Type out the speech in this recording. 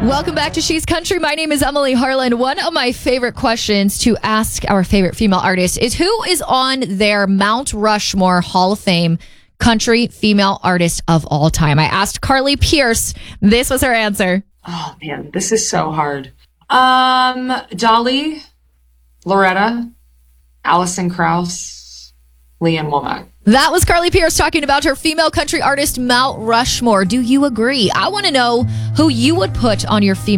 Welcome back to She's Country. My name is Emily Harlan. One of my favorite questions to ask our favorite female artist is who is on their Mount Rushmore Hall of Fame country female artist of all time. I asked Carly Pearce. This was her answer. Oh, man, this is so hard. Dolly, Loretta, Alison Krauss, Leanne Womack. That was Carly Pearce talking about her female country artist Mount Rushmore. Do you agree? I want to know who you would put on your female